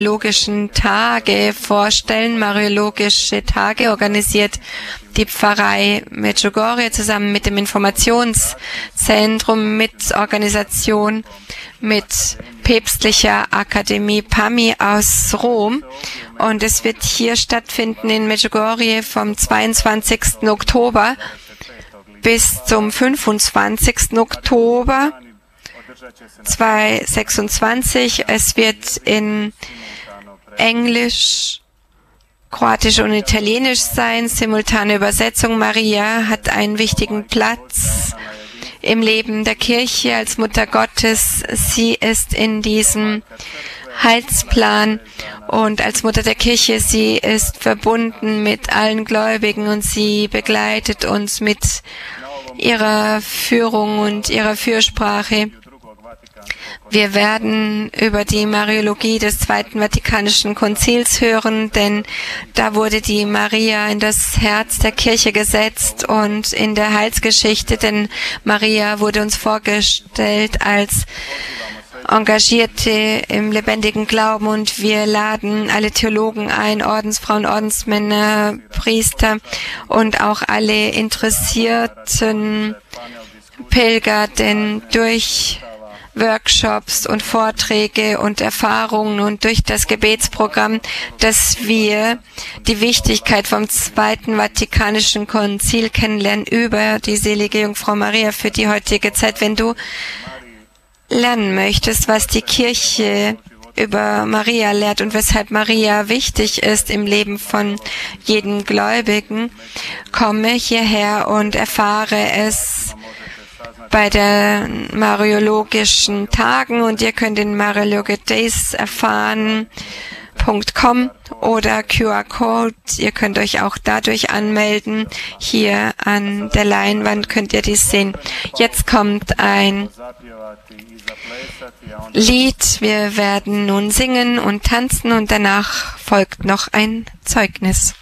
mariologischen Tage vorstellen. Mariologische Tage organisiert die Pfarrei Medjugorje zusammen mit dem Informationszentrum, mit Organisation, mit päpstlicher Akademie PAMI aus Rom. Und es wird hier stattfinden in Medjugorje vom 22. Oktober bis zum 25. Oktober 2026. Es wird in Englisch, Kroatisch und Italienisch sein, simultane Übersetzung. Maria hat einen wichtigen Platz im Leben der Kirche als Mutter Gottes. Sie ist in diesem Heilsplan und als Mutter der Kirche, sie ist verbunden mit allen Gläubigen und sie begleitet uns mit ihrer Führung und ihrer Fürsprache. Wir werden über die Mariologie des Zweiten Vatikanischen Konzils hören, denn da wurde die Maria in das Herz der Kirche gesetzt und in der Heilsgeschichte, denn Maria wurde uns vorgestellt als Engagierte im lebendigen Glauben und wir laden alle Theologen ein, Ordensfrauen, Ordensmänner, Priester und auch alle interessierten Pilger, denn durch Workshops und Vorträge und Erfahrungen und durch das Gebetsprogramm, dass wir die Wichtigkeit vom Zweiten Vatikanischen Konzil kennenlernen über die selige Jungfrau Maria für die heutige Zeit. Wenn du lernen möchtest, was die Kirche über Maria lehrt und weshalb Maria wichtig ist im Leben von jedem Gläubigen, komme hierher und erfahre es bei den Mariologischen Tagen und ihr könnt den Mariology Days erfahren.com oder QR-Code. Ihr könnt euch auch dadurch anmelden. Hier an der Leinwand könnt ihr dies sehen. Jetzt kommt ein Lied. Wir werden nun singen und tanzen und danach folgt noch ein Zeugnis.